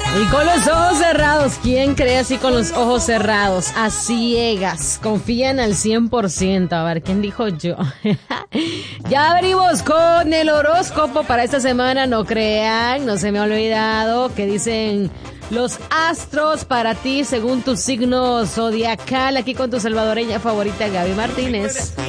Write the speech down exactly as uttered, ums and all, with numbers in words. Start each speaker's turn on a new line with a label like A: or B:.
A: Y con los ojos cerrados, ¿quién cree así con los ojos cerrados? A ciegas, confían al cien por ciento. A ver, ¿quién dijo yo? Ya abrimos con el horóscopo para esta semana, no crean, no se me ha olvidado que dicen los astros para ti según tu signo zodiacal, aquí con tu salvadoreña favorita Gaby Martínez.